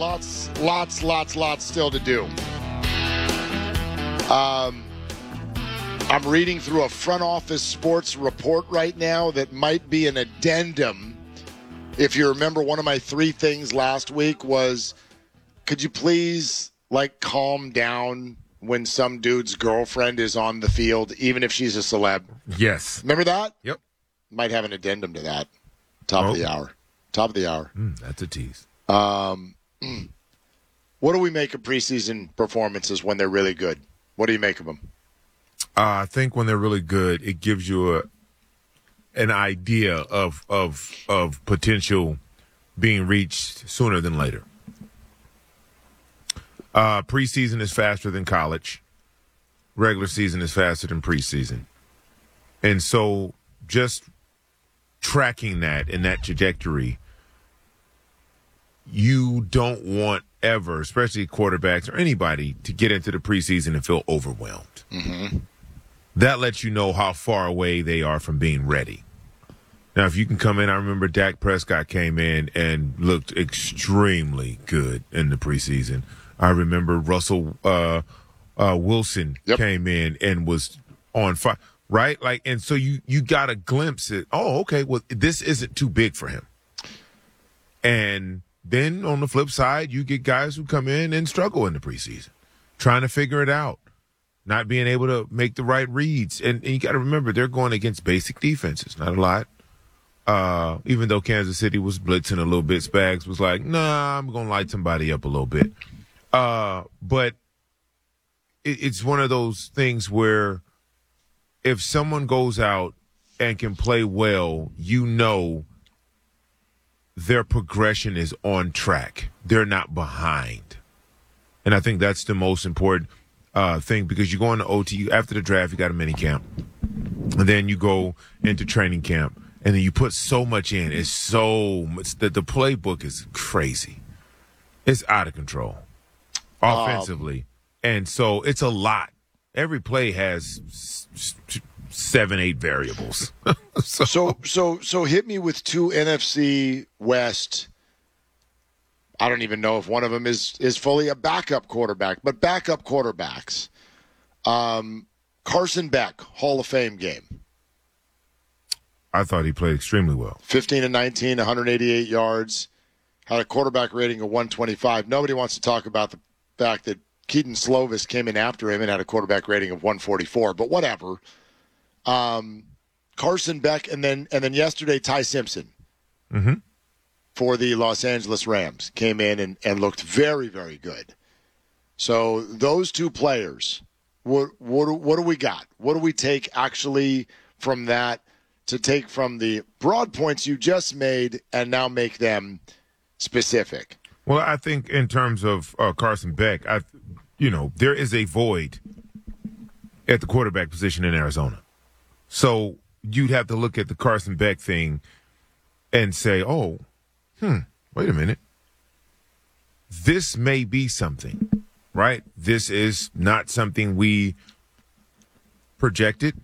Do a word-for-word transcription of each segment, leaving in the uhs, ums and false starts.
lots, lots, lots, lots still to do. Um, I'm reading through a front office sports report right now that might be an addendum. If you remember, one of my three things last week was, could you please, like, calm down when some dude's girlfriend is on the field, even if she's a celeb? Yes. Remember that? Yep. Might have an addendum to that. Top oh. of the hour. Top of the hour. Mm, that's a tease. Um, what do we make of preseason performances when they're really good? What do you make of them? Uh, I think when they're really good, it gives you a an idea of of of potential being reached sooner than later. Uh, preseason is faster than college. Regular season is faster than preseason. And so just tracking that in that trajectory, you don't want ever, especially quarterbacks or anybody, to get into the preseason and feel overwhelmed. Mm-hmm. That lets you know how far away they are from being ready. Now, if you can come in, I remember Dak Prescott came in and looked extremely good in the preseason. I remember Russell uh, uh, Wilson yep. came in and was on fire, right? Like, and so you you got a glimpse at, oh, okay, well, this isn't too big for him. And then on the flip side, you get guys who come in and struggle in the preseason, trying to figure it out, not being able to make the right reads. And, and you got to remember, they're going against basic defenses, not a lot. Uh, even though Kansas City was blitzing a little bit, Spags was like, nah, I'm going to light somebody up a little bit. Uh, but it, it's one of those things where if someone goes out and can play well, you know their progression is on track. They're not behind. And I think that's the most important uh, thing, because you go into O T, after the draft, you got a mini camp. And then you go into training camp. And then you put so much in. It's so much that the playbook is crazy. It's out of control offensively. Um, and so it's a lot. Every play has s- s- seven, eight variables. so, so, so, so hit me with two N F C West. I don't even know if one of them is, is fully a backup quarterback, but backup quarterbacks. Um, Carson Beck, Hall of Fame game. I thought he played extremely well. fifteen and nineteen, one hundred eighty-eight yards, had a quarterback rating of one twenty-five. Nobody wants to talk about the fact that Keaton Slovis came in after him and had a quarterback rating of one forty-four, but whatever. Um, Carson Beck, and then and then yesterday, Ty Simpson mm-hmm. for the Los Angeles Rams came in and, and looked very, very good. So those two players, what, what, what do we got? What do we take actually from that to take from the broad points you just made and now make them specific? Well, I think in terms of uh, Carson Beck, I, you know, there is a void at the quarterback position in Arizona. So you'd have to look at the Carson Beck thing and say, oh, hmm, wait a minute. This may be something, right? This is not something we projected.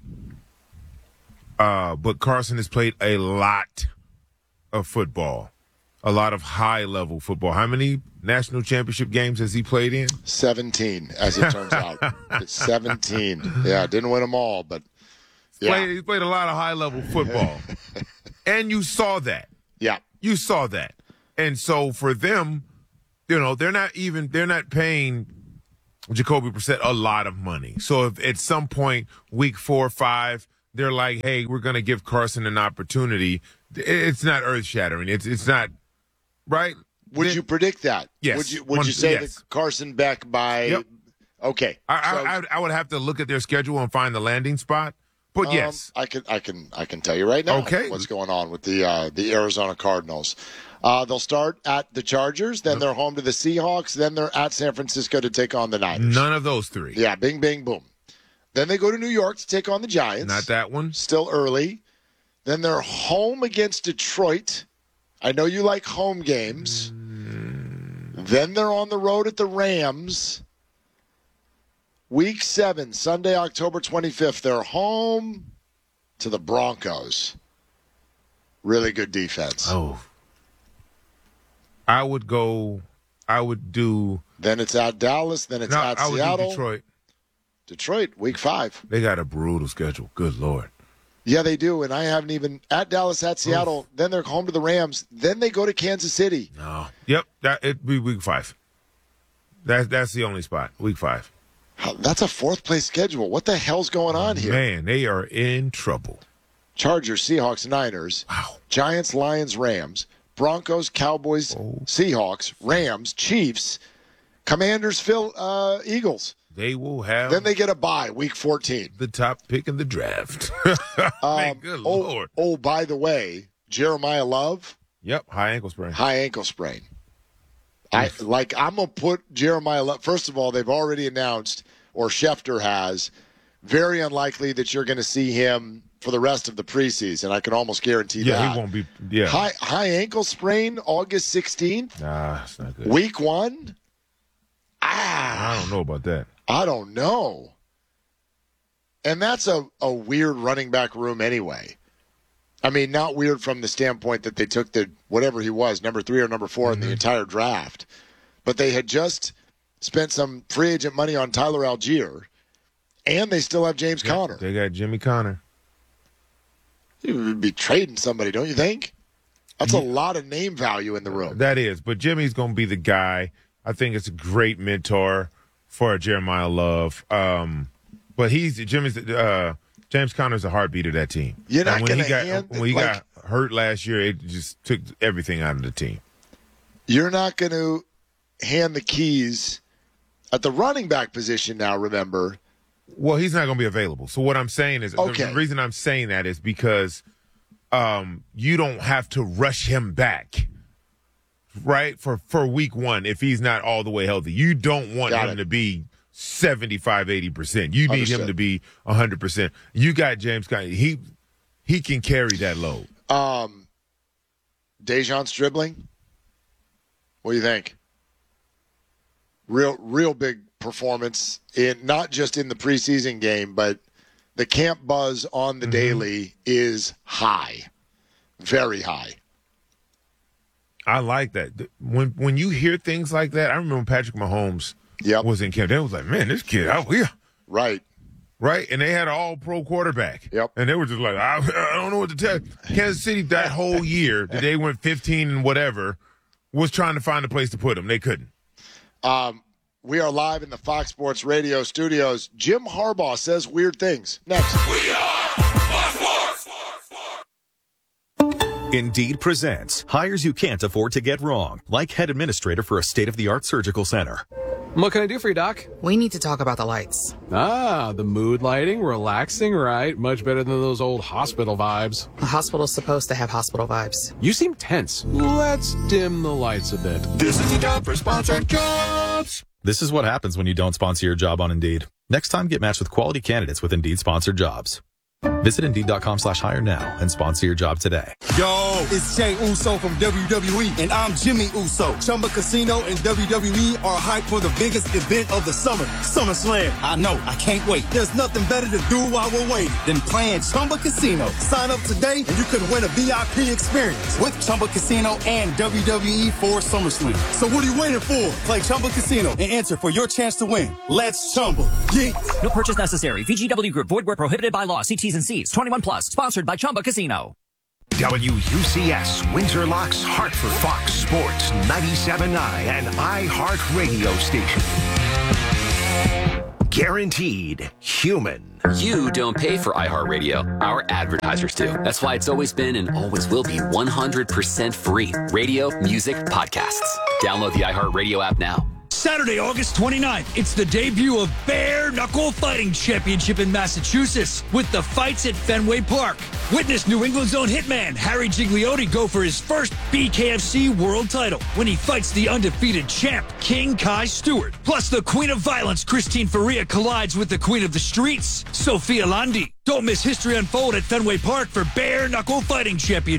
Uh, but Carson has played a lot of football, a lot of high-level football. How many national championship games has he played in? seventeen, as it turns out. It's seventeen. Yeah, didn't win them all, but yeah. Played, he played a lot of high-level football. And you saw that. Yeah. You saw that. And so for them, you know, they're not even, they're not paying Jacoby Brissett a lot of money. So if at some point, week four or five, they're like, hey, we're going to give Carson an opportunity, it's not earth-shattering. It's it's not, right? Would then, you predict that? Yes. Would you, would One, you say yes. that Carson Beck by yep. – okay. I, so, I, I would have to look at their schedule and find the landing spot, but um, yes. I can I can, I can tell you right now okay. what's going on with the, uh, the Arizona Cardinals. Uh, they'll start at the Chargers, then they're home to the Seahawks, then they're at San Francisco to take on the Niners. None of those three. Yeah, bing, bing, boom. Then they go to New York to take on the Giants. Not that one. Still early. Then they're home against Detroit. I know you like home games. Mm. Then they're on the road at the Rams. Week seven, Sunday, October twenty-fifth. They're home to the Broncos. Really good defense. Oh. I would go I would do. Then it's at Dallas. Then it's No, at I would Seattle. do Detroit. Detroit, week five. They got a brutal schedule. Good Lord. Yeah, they do. And I haven't even at Dallas, at Seattle. Oof. Then they're home to the Rams. Then they go to Kansas City. No. Yep. That it'd be week five. That's that's the only spot. Week five. That's a fourth place schedule. What the hell's going on here? Man, they are in trouble. Chargers, Seahawks, Niners. Wow. Giants, Lions, Rams. Broncos, Cowboys, oh. Seahawks, Rams, Chiefs, Commanders, Phil, uh, Eagles. They will have. Then they get a bye, week fourteen. The top pick in the draft. Man, um, good oh, Lord. Oh, by the way, Jeremiah Love. Yep, high ankle sprain. High ankle sprain. I like. I'm gonna put Jeremiah Love. First of all, they've already announced, or Schefter has, very unlikely that you're going to see him for the rest of the preseason. I can almost guarantee yeah, that. Yeah, he won't be. Yeah. High high ankle sprain, August sixteenth. Nah, it's not good. Week one. Ah, I don't know about that. I don't know. And that's a, a weird running back room anyway. I mean, not weird from the standpoint that they took the whatever he was, number three or number four mm-hmm. in the entire draft. But they had just spent some free agent money on Tyler Algier, and they still have James yeah, Conner. They got Jimmy Conner. You would be trading somebody, don't you think? That's a lot of name value in the room. That is, but Jimmy's going to be the guy. I think it's a great mentor for Jeremiah Love. Um, but he's Jimmy's uh, James Conner's the heartbeat of that team. You're not going to to hand when he like, got hurt last year. It just took everything out of the team. You're not going to hand the keys at the running back position now. Remember. Well, he's not going to be available. So what I'm saying is, okay. the, the reason I'm saying that is because um, you don't have to rush him back, right? For for week one, if he's not all the way healthy, you don't want got him it. to be seventy-five, eighty percent. You need Understood. him to be one hundred percent. You got James Conner. He he can carry that load. Um, Dejon Stribling, what do you think? Real, real big performance in not just in the preseason game, but the camp buzz on the mm-hmm. daily is high, very high. I like that. When when you hear things like that, I remember Patrick Mahomes yep. was in camp. They was like, man, this kid out here. Right. Right, and they had an all-pro quarterback. Yep. And they were just like, I, I don't know what to tell you. Kansas City that whole year, that they went fifteen and whatever, was trying to find a place to put them. They couldn't. Um, we are live in the Fox Sports Radio studios. Jim Harbaugh says weird things. Next. We are Fox Sports. Indeed presents hires you can't afford to get wrong, like head administrator for a state-of-the-art surgical center. What can I do for you, Doc? We need to talk about the lights. Ah, the mood lighting, relaxing, right? Much better than those old hospital vibes. A hospital's supposed to have hospital vibes. You seem tense. Let's dim the lights a bit. This is the time for sponsored jobs. This is what happens when you don't sponsor your job on Indeed. Next time, get matched with quality candidates with Indeed sponsored jobs. Visit Indeed.com slash hire now and sponsor your job today. Yo, it's Jey Uso from W W E, and I'm Jimmy Uso. Chumba Casino and W W E are hyped for the biggest event of the summer, SummerSlam. I know, I can't wait. There's nothing better to do while we're waiting than playing Chumba Casino. Sign up today and you could win a V I P experience with Chumba Casino and W W E for SummerSlam. So what are you waiting for? Play Chumba Casino and enter for your chance to win. Let's Chumba. Yeah. No purchase necessary. V G W Group. Void where prohibited by law. See T's and C's. twenty-one plus. Sponsored by Chumba Casino. W U C S, Windsor Locks, Hartford, Fox Sports, ninety-seven point nine, and iHeartRadio station. Guaranteed human. You don't pay for iHeartRadio. Our advertisers do. That's why it's always been and always will be one hundred percent free. Radio, music, podcasts. Download the iHeartRadio app now. Saturday, August twenty-ninth, it's the debut of Bare Knuckle Fighting Championship in Massachusetts with the fights at Fenway Park. Witness New England's own hitman, Harry Gigliotti, go for his first B K F C world title when he fights the undefeated champ, King Kai Stewart. Plus, the Queen of Violence, Christine Faria, collides with the Queen of the Streets, Sophia Landi. Don't miss history unfold at Fenway Park for Bare Knuckle Fighting Championship.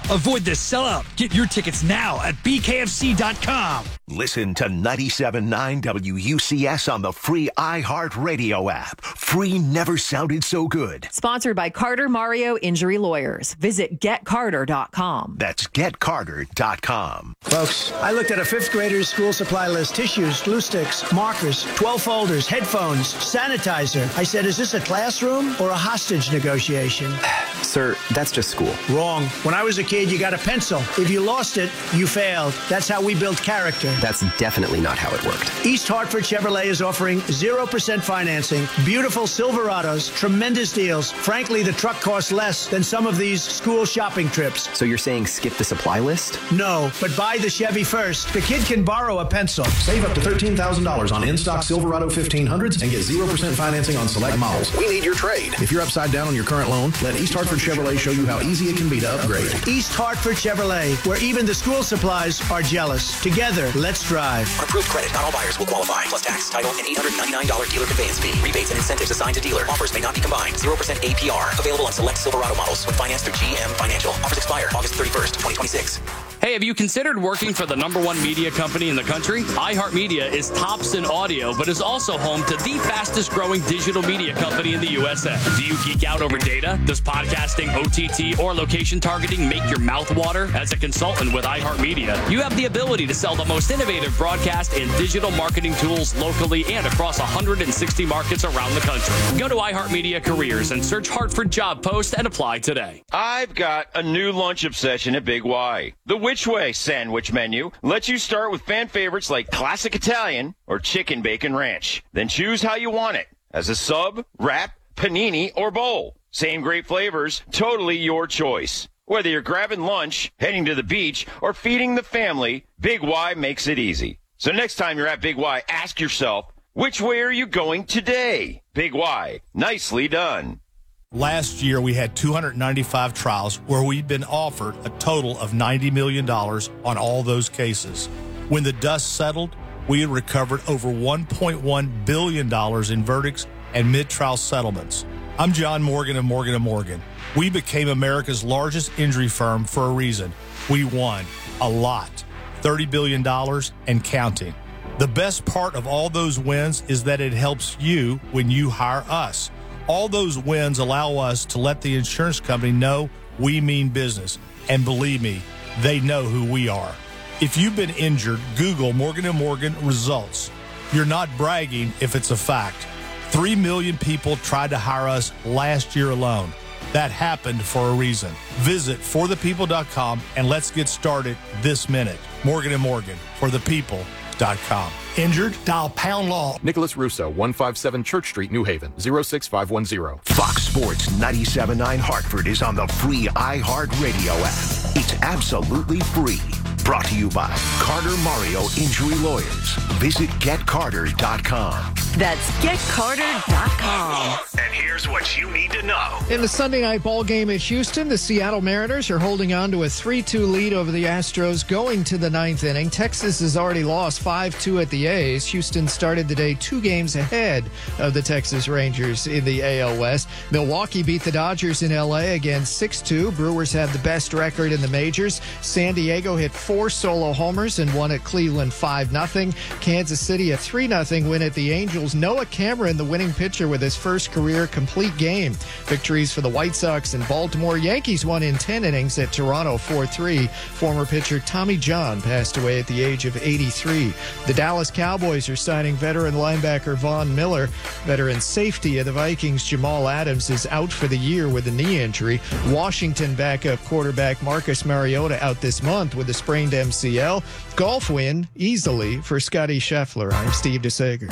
Avoid the sellout. Get your tickets now at b k f c dot com. Listen to ninety-seven point nine W U C S on the free iHeartRadio app. Free never sounded so good. Sponsored by Carter Mario Injury Lawyers. Visit get carter dot com. That's get carter dot com. Folks, I looked at a fifth grader's school supply list. Tissues, glue sticks, markers, twelve folders, headphones, sanitizer. I said, is this a classroom or a hostage negotiation? Sir, that's just school. Wrong. When I was a kid, you got a pencil. If you lost it, you failed. That's how we build character. That's definitely not how it worked. East Hartford Chevrolet is offering zero percent financing, beautiful Silverados, tremendous deals. Frankly, the truck costs less than some of these school shopping trips. So you're saying skip the supply list? No, but buy the Chevy first. The kid can borrow a pencil. Save up to thirteen thousand dollars on in-stock Silverado fifteen hundreds and get zero percent financing on select models. We need your trade. If you're upside down on your current loan, let East Hartford Chevrolet show you how easy it can be to upgrade. East Hartford Chevrolet, where even the school supplies are jealous. Together, let's drive. On approved credit, not all buyers will qualify. Plus tax, title, and eight hundred ninety-nine dollars dealer conveyance fee. Rebates and incentives assigned to dealer. Offers may not be combined. zero percent A P R. Available on select Silverado models with finance through G M Financial. Offers expire August thirty-first, twenty twenty-six. Hey, have you considered working for the number one media company in the country? iHeartMedia is tops in audio, but is also home to the fastest growing digital media company in the U S A. Do you geek out over data? Does podcasting, O T T, or location targeting make your mouth water? As a consultant with iHeartMedia, you have the ability to sell the most innovative broadcast and digital marketing tools locally and across one hundred sixty markets around the country. Go to iHeartMedia Careers and search Hartford job post and apply today. I've got a new lunch obsession at Big Y. The Which Way sandwich menu lets you start with fan favorites like classic Italian or chicken bacon ranch. Then choose how you want it, as a sub, wrap, panini, or bowl. Same great flavors, totally your choice. Whether you're grabbing lunch, heading to the beach, or feeding the family, Big Y makes it easy. So next time you're at Big Y, ask yourself, which way are you going today? Big Y, nicely done. Last year, we had two hundred ninety-five trials where we'd been offered a total of ninety million dollars on all those cases. When the dust settled, we had recovered over one point one billion dollars in verdicts and mid-trial settlements. I'm John Morgan of Morgan and Morgan. We became America's largest injury firm for a reason. We won a lot, thirty billion dollars and counting. The best part of all those wins is that it helps you when you hire us. All those wins allow us to let the insurance company know we mean business. And believe me, they know who we are. If you've been injured, Google Morgan and Morgan results. You're not bragging if it's a fact. Three million people tried to hire us last year alone. That happened for a reason. Visit for the people dot com and let's get started this minute. Morgan and Morgan, for the people dot com. Injured? Dial pound law. Nicholas Russo, one fifty-seven Church Street, New Haven, zero six five one zero. Fox Sports ninety-seven point nine Hartford is on the free iHeartRadio app. It's absolutely free. Brought to you by Carter Mario Injury Lawyers. Visit get carter dot com. That's get carter dot com. And here's what you need to know. In the Sunday night ball game at Houston, the Seattle Mariners are holding on to a three two lead over the Astros going to the ninth inning. Texas has already lost five two at the A's. Houston started the day two games ahead of the Texas Rangers in the A L West. Milwaukee beat the Dodgers in L A again six two. Brewers have the best record in the majors. San Diego hit four solo homers and won at Cleveland five nothing. Kansas City a three nothing win at the Angels. Noah Cameron, the winning pitcher with his first career complete game. Victories for the White Sox and Baltimore. Yankees won in ten innings at Toronto four three. Former pitcher Tommy John passed away at the age of eighty-three. The Dallas Cowboys are signing veteran linebacker Von Miller. Veteran safety of the Vikings Jamal Adams is out for the year with a knee injury. Washington backup quarterback Marcus Mariota out this month with a sprained M C L. Golf win easily for Scotty Scheffler. I'm Steve DeSager.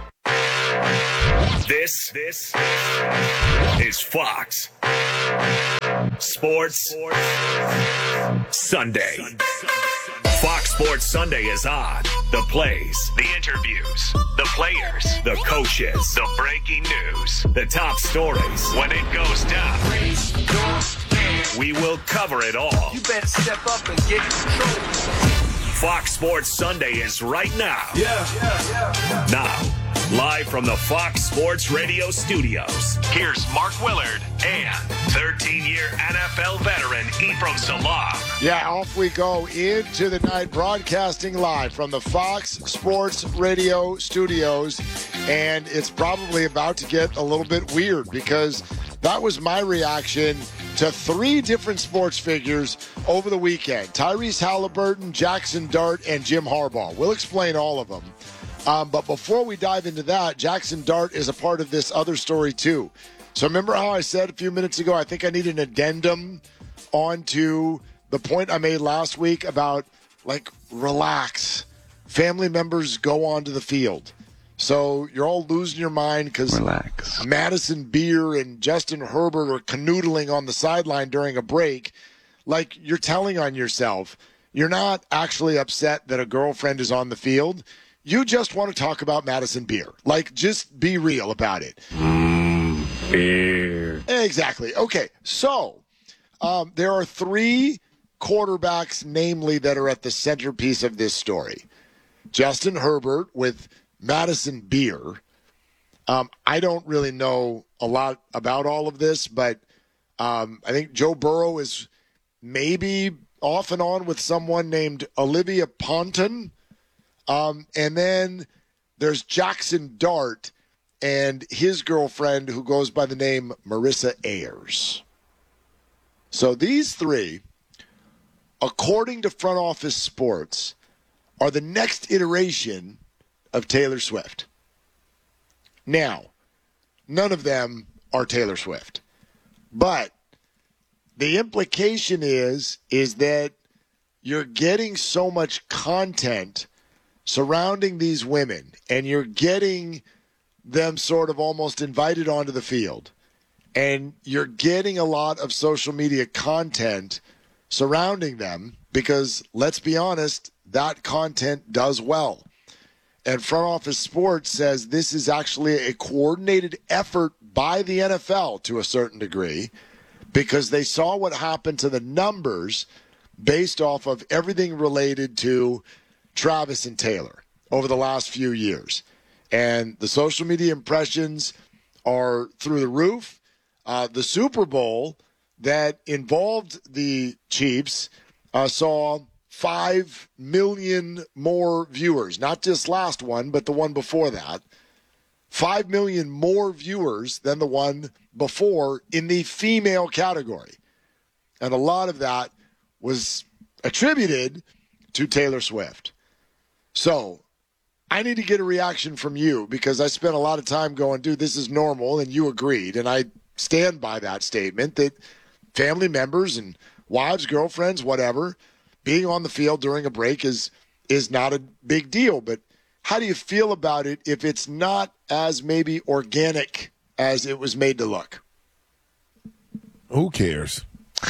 This, this is Fox Sports Sunday. Fox Sports Sunday is on. The plays, the interviews, the players, the coaches, the breaking news, the top stories. When it goes down, we will cover it all. You better step up and get in control. Fox Sports Sunday is right now. Yeah, yeah, yeah. Now, Live from the Fox Sports Radio studios, here's Mark Willard and thirteen-year N F L veteran Ephraim Salam. Yeah, off we go into the night, broadcasting live from the Fox Sports Radio studios. And it's probably about to get a little bit weird because that was my reaction to three different sports figures over the weekend. Tyrese Halliburton, Jackson Dart, and Jim Harbaugh. We'll explain all of them. Um, but before we dive into that, Jackson Dart is a part of this other story too. So remember how I said a few minutes ago, I think I need an addendum onto the point I made last week about, like, relax. Family members go onto the field. So you're all losing your mind because Madison Beer and Justin Herbert are canoodling on the sideline during a break. Like, you're telling on yourself. You're not actually upset that a girlfriend is on the field. You just want to talk about Madison Beer. Like, just be real about it. Mm, beer. Exactly. Okay, so um, there are three quarterbacks, namely, that are at the centerpiece of this story. Justin Herbert with Madison Beer. Um, I don't really know a lot about all of this, but um, I think Joe Burrow is maybe off and on with someone named Olivia Ponton. Um, and then there's Jackson Dart and his girlfriend who goes by the name Marissa Ayers. So these three, according to Front Office Sports, are the next iteration of Taylor Swift. Now, none of them are Taylor Swift. But the implication is, is that you're getting so much content surrounding these women, and you're getting them sort of almost invited onto the field. And you're getting a lot of social media content surrounding them because, let's be honest, that content does well. And Front Office Sports says this is actually a coordinated effort by the N F L to a certain degree because they saw what happened to the numbers based off of everything related to Travis and Taylor over the last few years. And the social media impressions are through the roof. Uh, the Super Bowl that involved the Chiefs uh, saw five million more viewers, not just last one, but the one before that. five million more viewers than the one before in the female category. And a lot of that was attributed to Taylor Swift. So I need to get a reaction from you because I spent a lot of time going, dude, this is normal, and you agreed. And I stand by that statement that family members and wives, girlfriends, whatever, being on the field during a break is is not a big deal. But how do you feel about it if it's not as maybe organic as it was made to look? Who cares?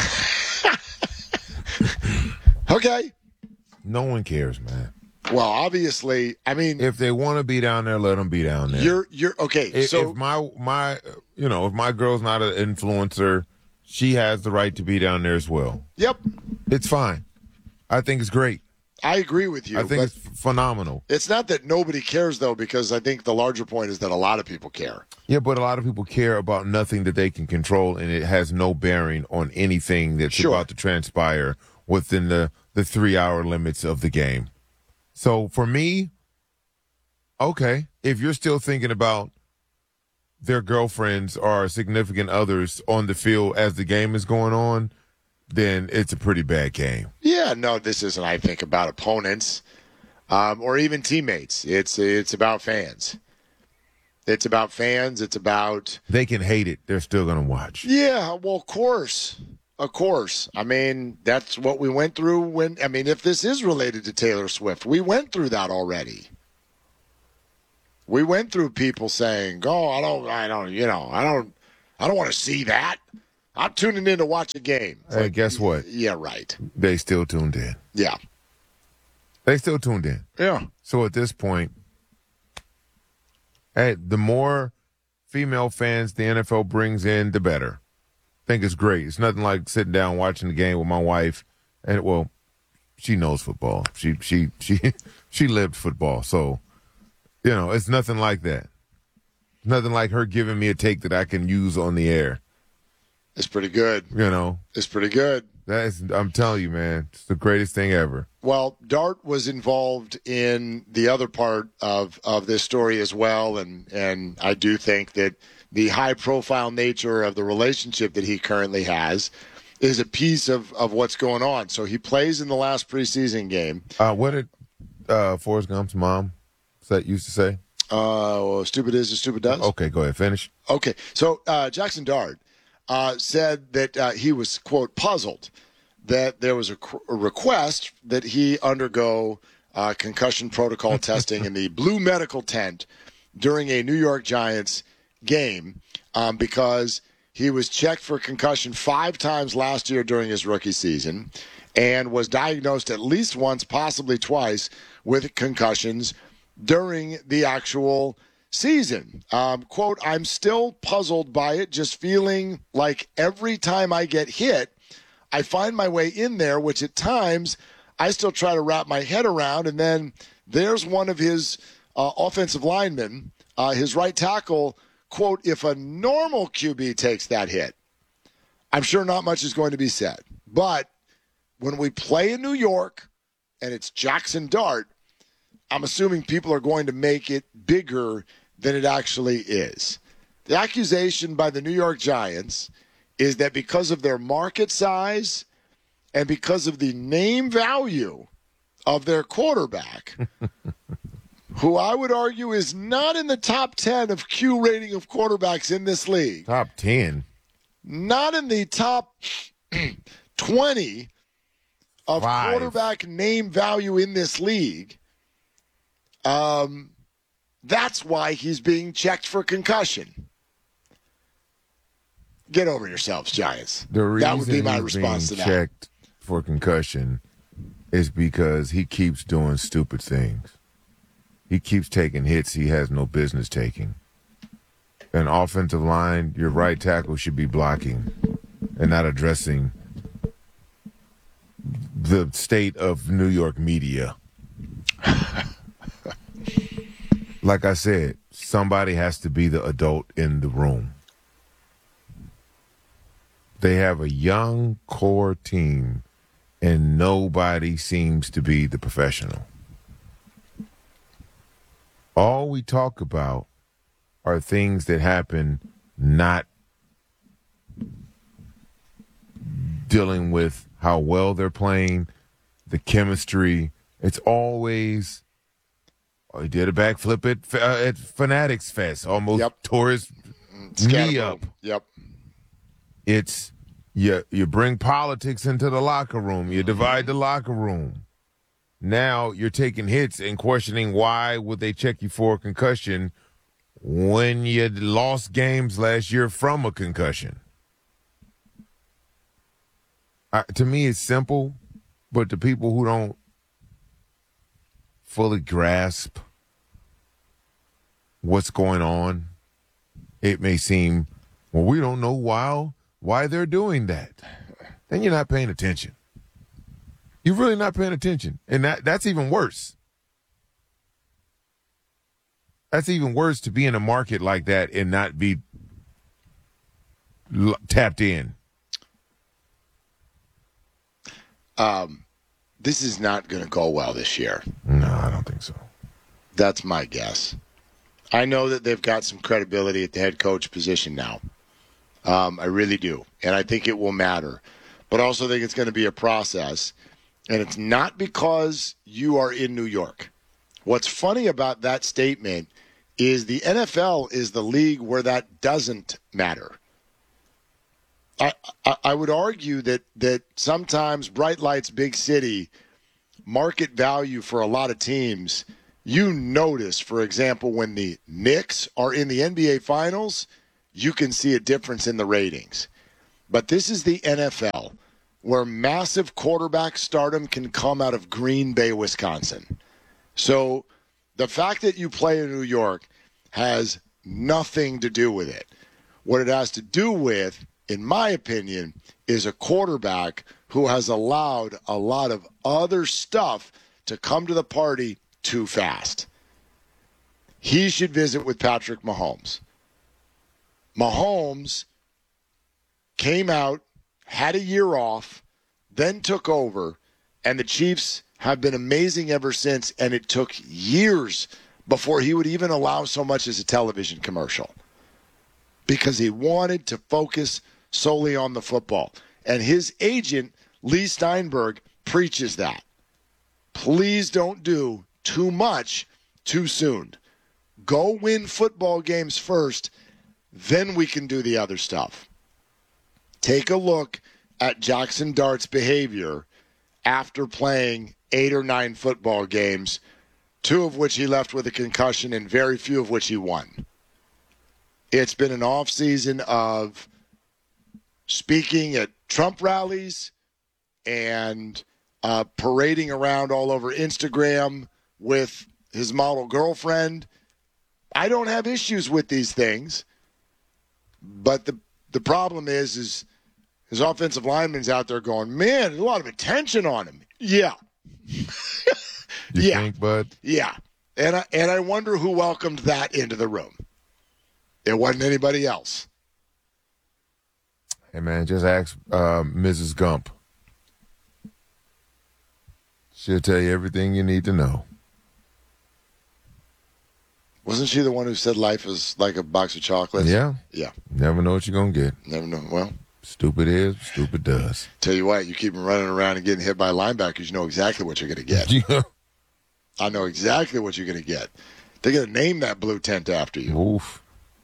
Okay. No one cares, man. Well, obviously, I mean, if they want to be down there, let them be down there. You're you're okay. If, so if my my you know if my girl's not an influencer, she has the right to be down there as well. Yep, it's fine. I think it's great. I agree with you. I think it's phenomenal. It's not that nobody cares, though, because I think the larger point is that a lot of people care. Yeah, but a lot of people care about nothing that they can control, and it has no bearing on anything that's Sure. about to transpire within the, the three-hour limits of the game. So for me, okay, if you're still thinking about their girlfriends or significant others on the field as the game is going on, then it's a pretty bad game. Yeah, no, this isn't, I think, about opponents um, or even teammates. It's it's about fans. It's about fans. It's about... They can hate it. They're still going to watch. Yeah, well, of course. Of course. I mean, that's what we went through when... I mean, if this is related to Taylor Swift, we went through that already. We went through people saying, oh, I don't, I don't, you know, I don't, I don't want to see that. I'm tuning in to watch a game. Hey, like, guess what? Yeah, right. They still tuned in. Yeah. They still tuned in. Yeah. So at this point, hey, the more female fans the N F L brings in, the better. I think it's great. It's nothing like sitting down watching the game with my wife, and well, she knows football. She she she she lived football, so You know, it's nothing like that. Nothing like her giving me a take that I can use on the air. It's pretty good. You know. It's pretty good. That is, I'm telling you, man, it's the greatest thing ever. Well, Dart was involved in the other part of, of this story as well, and, and I do think that the high-profile nature of the relationship that he currently has is a piece of, of what's going on. So he plays in the last preseason game. Uh, what did uh, Forrest Gump's mom that used to say? Uh, well, stupid is as stupid does. Okay, go ahead. Finish. Okay, so uh, Jackson Dart uh, said that uh, he was, quote, puzzled that there was a, cr- a request that he undergo uh, concussion protocol testing in the blue medical tent during a New York Giants game um, because he was checked for concussion five times last year during his rookie season and was diagnosed at least once, possibly twice, with concussions during the actual season. Um, quote, I'm still puzzled by it, just feeling like every time I get hit, I find my way in there, which at times I still try to wrap my head around, and then there's one of his uh, offensive linemen, uh, his right tackle, quote, if a normal Q B takes that hit, I'm sure not much is going to be said. But when we play in New York and it's Jackson Dart, I'm assuming people are going to make it bigger than it actually is. The accusation by the New York Giants is that because of their market size and because of the name value of their quarterback, who I would argue is not in the top ten of Q rating of quarterbacks in this league. Top ten? Not in the top twenty of Five. quarterback name value in this league. Um, that's why he's being checked for concussion. Get over yourselves, Giants. The reason that would be my he's response to being that. checked for concussion is because he keeps doing stupid things. He keeps taking hits he has no business taking. An offensive line, your right tackle should be blocking and not addressing the state of New York media. Like I said, somebody has to be the adult in the room. They have a young core team, and nobody seems to be the professional. All we talk about are things that happen not dealing with how well they're playing, the chemistry. It's always, oh, he did a backflip at, uh, at Fanatics Fest, almost yep. tore his knee up. Yep. It's you, you bring politics into the locker room. You divide the locker room. Now you're taking hits and questioning why would they check you for a concussion when you lost games last year from a concussion. Uh, to me, it's simple, but to people who don't fully grasp what's going on, it may seem, well, we don't know why, why they're doing that. Then you're not paying attention. You're really not paying attention. And that that's even worse. That's even worse to be in a market like that and not be l- tapped in. Um, this is not going to go well this year. No, I don't think so. That's my guess. I know that they've got some credibility at the head coach position now. Um, I really do. And I think it will matter. But I also think it's going to be a process. And it's not because you are in New York. What's funny about that statement is the N F L is the league where that doesn't matter. I, I, I would argue that, that sometimes bright lights, big city, market value for a lot of teams, you notice, for example, when the Knicks are in the N B A Finals, you can see a difference in the ratings. But this is the N F L, where massive quarterback stardom can come out of Green Bay, Wisconsin. So the fact that you play in New York has nothing to do with it. What it has to do with, in my opinion, is a quarterback who has allowed a lot of other stuff to come to the party too fast. he should visit with Patrick Mahomes. Mahomes came out, had a year off, then took over, and the Chiefs have been amazing ever since, and it took years before he would even allow so much as a television commercial because he wanted to focus solely on the football. And his agent, Lee Steinberg, preaches that. Please don't do too much too soon. Go win football games first, then we can do the other stuff. Take a look at Jackson Dart's behavior after playing eight or nine football games, two of which he left with a concussion and very few of which he won. It's been an offseason of speaking at Trump rallies and uh, parading around all over Instagram with his model girlfriend. I don't have issues with these things, but the the problem is, is his offensive lineman's out there going, man, there's a lot of attention on him. Yeah. You yeah. think, bud? Yeah. And I, and I wonder who welcomed that into the room. It wasn't anybody else. Hey, man, just ask uh, Missus Gump. She'll tell you everything you need to know. Wasn't she the one who said life is like a box of chocolates? Yeah. Yeah. Never know what you're going to get. Never know. Well, stupid is, stupid does. Tell you what, you keep them running around and getting hit by linebackers, you know exactly what you're going to get. Yeah. I know exactly what you're going to get. They're going to name that blue tent after you. Oof.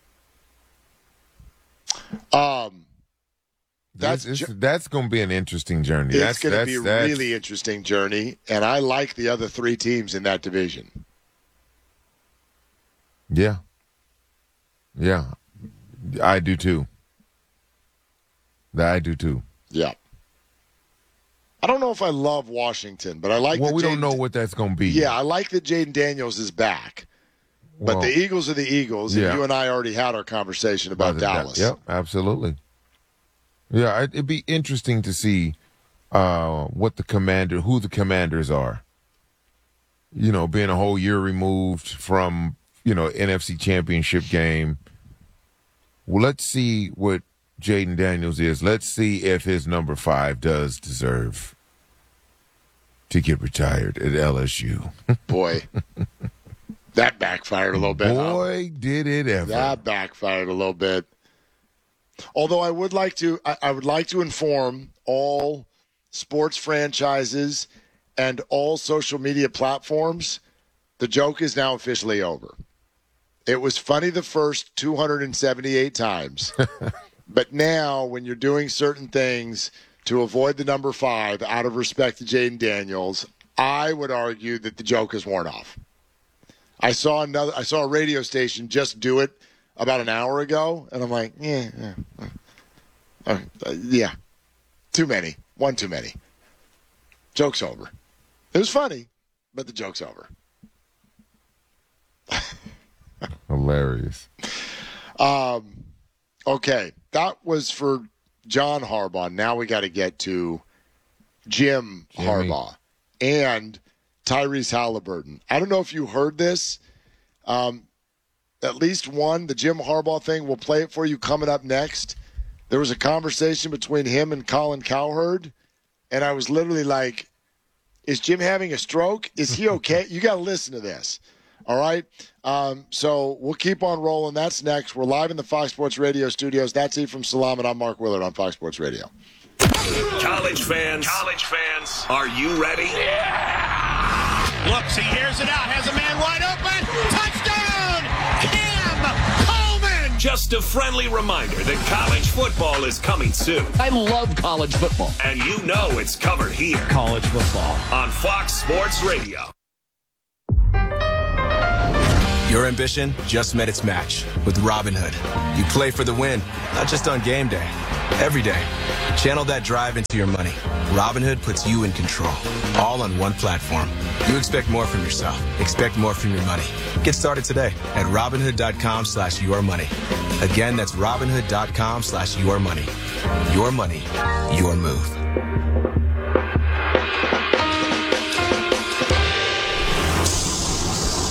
Um, that's that's that's going to be an interesting journey. It's That's going to that's, be a that's, really interesting journey, and I like the other three teams in that division. Yeah. Yeah. I do too. I do too. Yeah. I don't know if I love Washington, but I like Well, that we Jaden, don't know what that's going to be. Yeah, I like that Jaden Daniels is back. But Well, the Eagles are the Eagles, and yeah. you and I already had our conversation about Dallas. Yep, absolutely. Yeah, it- it'd be interesting to see uh, what the commander, who the commanders are. You know, being a whole year removed from, you know, N F C Championship game. Well, let's see what Jaden Daniels is. Let's see if his number five does deserve to get retired at L S U. Boy, that backfired a little bit. huh? Boy, did it ever. That backfired a little bit. Although I would like to, I, I would like to inform all sports franchises and all social media platforms, the joke is now officially over. It was funny the first two hundred seventy-eight times, but now when you're doing certain things to avoid the number five out of respect to Jaden Daniels, I would argue that the joke is worn off. I saw another. I saw a radio station just do it about an hour ago, and I'm like, yeah, yeah, uh, uh, yeah, too many, one too many. Joke's over. It was funny, but the joke's over. Hilarious. Um, okay, that was for John Harbaugh. Now we got to get to Jim Jimmy. Harbaugh and Tyrese Halliburton. I don't know if you heard this. Um, at least one, the Jim Harbaugh thing. We'll play it for you coming up next. There was a conversation between him and Colin Cowherd, and I was literally like, is Jim having a stroke? Is he okay? You got to listen to this. All right? Um, so we'll keep on rolling. That's next. We're live in the Fox Sports Radio studios. That's Ephraim Salam, and I'm Mark Willard on Fox Sports Radio. College fans, college fans, are you ready? Yeah! Looks, he airs it out, has a man wide open. Touchdown! Cam Coleman! Just a friendly reminder that college football is coming soon. I love college football. And you know it's covered here. College football. On Fox Sports Radio. Your ambition just met its match with Robinhood. You play for the win, not just on game day. Every day, channel that drive into your money. Robinhood puts you in control, all on one platform. You expect more from yourself. Expect more from your money. Get started today at Robinhood.com slash your money. Again, that's Robinhood.com slash your money. Your money, your move.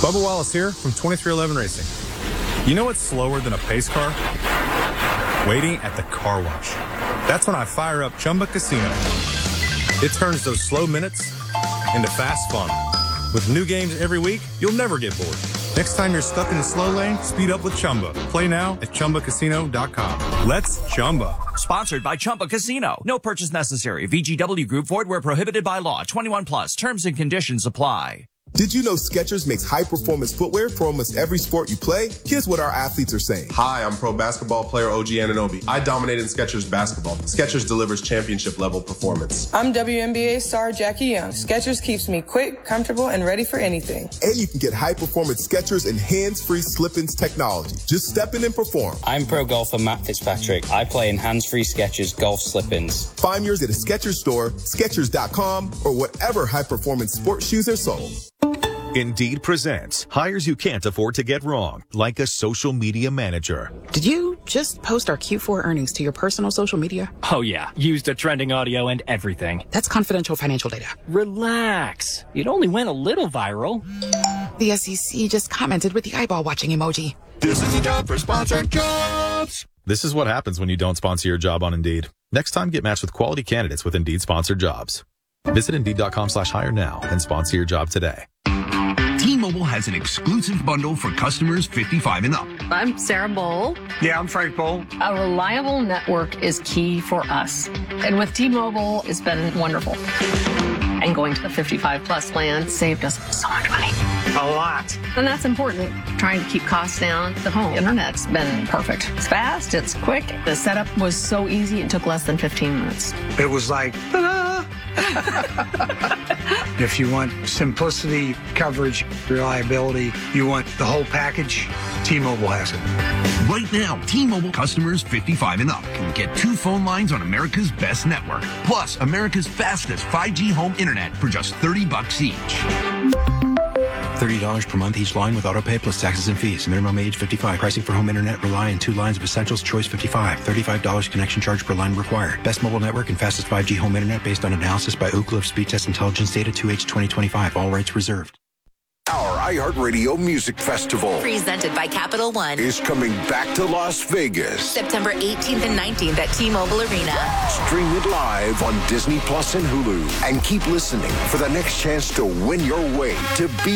Bubba Wallace here from twenty-three eleven Racing. You know what's slower than a pace car? Waiting at the car wash. That's when I fire up Chumba Casino. It turns those slow minutes into fast fun. With new games every week, you'll never get bored. Next time you're stuck in the slow lane, speed up with Chumba. Play now at Chumba Casino dot com. Let's Chumba. Sponsored by Chumba Casino. No purchase necessary. V G W Group. Void where prohibited by law. twenty-one plus. Terms and conditions apply. Did you know Skechers makes high-performance footwear for almost every sport you play? Here's what our athletes are saying. Hi, I'm pro basketball player O G Anunoby. I dominate in Skechers basketball. Skechers delivers championship-level performance. I'm W N B A star Jackie Young. Skechers keeps me quick, comfortable, and ready for anything. And you can get high-performance Skechers and hands-free slip-ins technology. Just step in and perform. I'm pro golfer Matt Fitzpatrick. I play in hands-free Skechers golf slip-ins. Find yours at a Skechers store, Skechers dot com, or whatever high-performance sports shoes are sold. Indeed presents hires you can't afford to get wrong, like a social media manager. Did you just post our Q four earnings to your personal social media? Oh, yeah. Used the trending audio and everything. That's confidential financial data. Relax. It only went a little viral. The S E C just commented with the eyeball watching emoji. This is a job for sponsored jobs. This is what happens when you don't sponsor your job on Indeed. Next time, get matched with quality candidates with Indeed sponsored jobs. Visit Indeed.com slash hire now and sponsor your job today. T-Mobile has an exclusive bundle for customers fifty-five and up. I'm Sarah Bowl. Yeah, I'm Frank Bowl. A reliable network is key for us. And with T-Mobile, it's been wonderful. And going to the fifty-five plus plan saved us so much money. A lot. And that's important. Trying to keep costs down. The home internet's been perfect. It's fast, it's quick. The setup was so easy, it took less than fifteen minutes. It was like, ta-da! If you want simplicity, coverage, reliability, you want the whole package, T-Mobile has it. Right now, T-Mobile customers fifty-five and up can get two phone lines on America's best network, plus America's fastest five G home internet for just thirty bucks each. thirty dollars per month each line with autopay plus taxes and fees. Minimum age fifty-five. Pricing for home internet rely on two lines of Essentials Choice fifty-five. thirty-five dollars connection charge per line required. Best mobile network and fastest five G home internet based on analysis by Ookla of Speed Test Intelligence Data two H twenty twenty-five. All rights reserved. Our iHeartRadio Music Festival, presented by Capital One, is coming back to Las Vegas. September eighteenth and nineteenth at T-Mobile Arena. Stream it live on Disney Plus and Hulu. And keep listening for the next chance to win your way to be